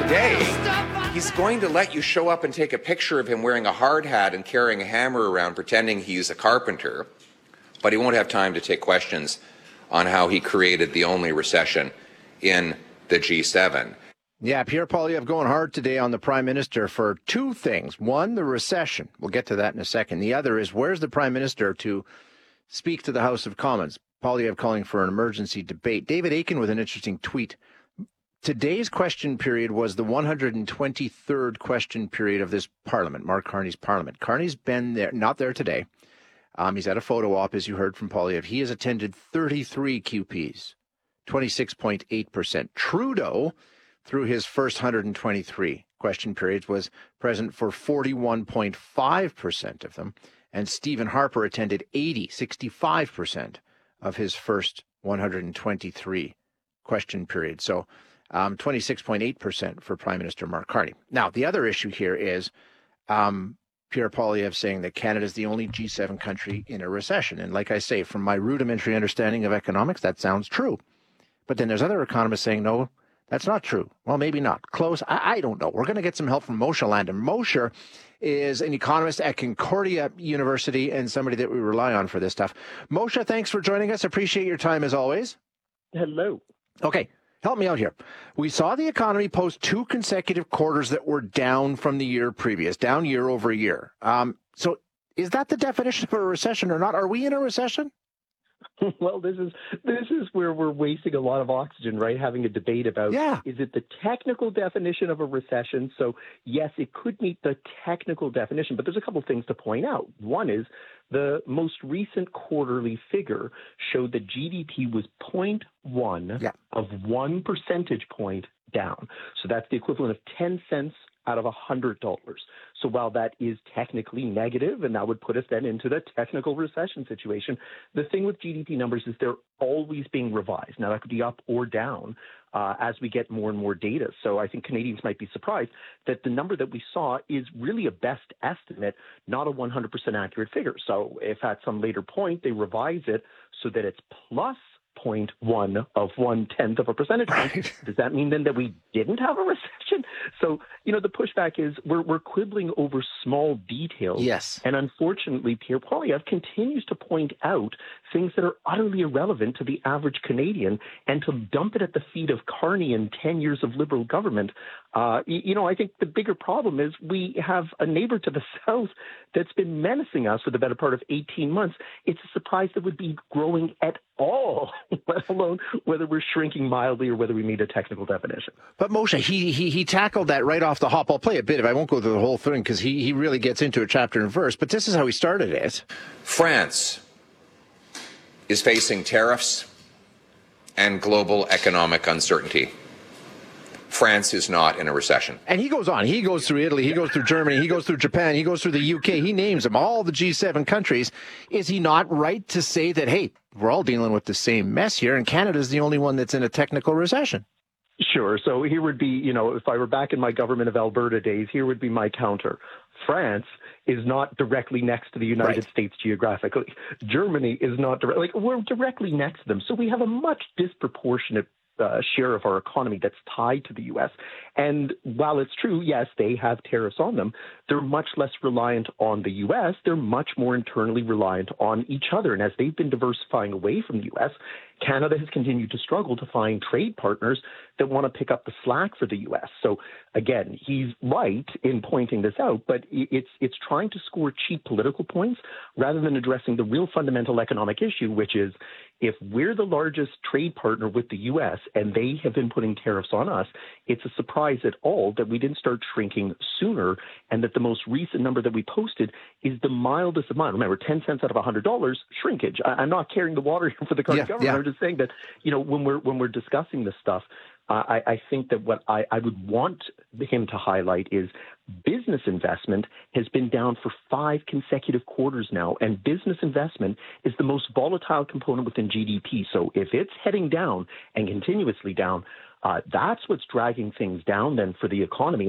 today, he's going to let you show up and take a picture of him wearing a hard hat and carrying a hammer around pretending he's a carpenter, but he won't have time to take questions on how he created the only recession in the G7. Yeah, Pierre Poilievre going hard today on the Prime Minister for two things. One, the recession. We'll get to that in a second. The other is, where's the Prime Minister to speak to the House of Commons? Poilievre calling for an emergency debate. David Akin with an interesting tweet. Today's question period was the 123rd question period of this Parliament, Mark Carney's Parliament. Carney's been there, not there today. He's at a photo op, as you heard from Poilievre. He has attended 33 QPs, 26.8%. Trudeau, through his first 123 question periods, was present for 41.5% of them. And Stephen Harper attended 65% of his first 123 question periods. So 26.8% for Prime Minister Mark Carney. Now, the other issue here is Pierre Poilievre saying that Canada is the only G7 country in a recession. And like I say, from my rudimentary understanding of economics, that sounds true. But then there's other economists saying, no, that's not true. Well, maybe not. Close. I don't know. We're going to get some help from Moshe Landon. Moshe is an economist at Concordia University and somebody that we rely on for this stuff. Moshe, thanks for joining us. Appreciate your time as always. Hello. Okay. Help me out here. We saw the economy post two consecutive quarters that were down from the year previous, down year over year. So is that the definition of a recession or not? Are we in a recession? Well, this is where we're wasting a lot of oxygen, right? Having a debate about, is it the technical definition of a recession? So, yes, it could meet the technical definition, but there's a couple of things to point out. One is the most recent quarterly figure showed that GDP was 0.1 of 1 percentage point down. So that's the equivalent of 10 cents out of $100. So while that is technically negative, and that would put us then into the technical recession situation, the thing with GDP numbers is they're always being revised. Now, that could be up or down as we get more and more data. So I think Canadians might be surprised that the number that we saw is really a best estimate, not a 100% accurate figure. So if at some later point they revise it so that it's plus 0.1 of 1/10 of a percentage point, does that mean then that we didn't have a recession? So, the pushback is we're quibbling over small details. Yes. And unfortunately, Pierre Poilievre continues to point out things that are utterly irrelevant to the average Canadian, and to dump it at the feet of Carney and 10 years of Liberal government. I think the bigger problem is we have a neighbor to the south that's been menacing us for the better part of 18 months. It's a surprise that would be growing at all, let alone whether we're shrinking mildly or whether we meet a technical definition. But Moshe, he tackled that right off the hop. I'll play a bit of it. I won't go through the whole thing because he really gets into it chapter and verse, but this is how he started it. France is facing tariffs and global economic uncertainty. France is not in a recession. And he goes on. He goes through Italy. He goes through Germany. He goes through Japan. He goes through the UK. He names them, all the G7 countries. Is he not right to say that, hey, we're all dealing with the same mess here, and Canada's the only one that's in a technical recession? Sure. So here would be, if I were back in my government of Alberta days, here would be my counter. France is not directly next to the United States geographically. Germany is not we're directly next to them. So we have a much disproportionate share of our economy that's tied to the U.S. And while it's true, yes, they have tariffs on them, they're much less reliant on the U.S. They're much more internally reliant on each other. And as they've been diversifying away from the U.S., Canada has continued to struggle to find trade partners that want to pick up the slack for the U.S. So again, he's right in pointing this out, but it's trying to score cheap political points rather than addressing the real fundamental economic issue, which is if we're the largest trade partner with the U.S. and they have been putting tariffs on us, it's a surprise at all that we didn't start shrinking sooner, and that the most recent number that we posted is the mildest of mild. Remember, 10 cents out of $100 shrinkage. I'm not carrying the water here for the current government. I'm just saying that, when we're discussing this stuff, I think that what I would want him to highlight is business investment has been down for 5 consecutive quarters now, and business investment is the most volatile component within GDP. So if it's heading down and continuously down, that's what's dragging things down then for the economy.